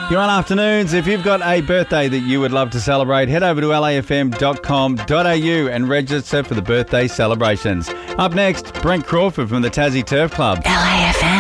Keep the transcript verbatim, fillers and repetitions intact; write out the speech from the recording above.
You're on Afternoons. If you've got a birthday that you would love to celebrate, head over to L A F M dot com dot A U and register for the birthday celebrations. Up next, Brent Crawford from the Tassie Turf Club. L A F M.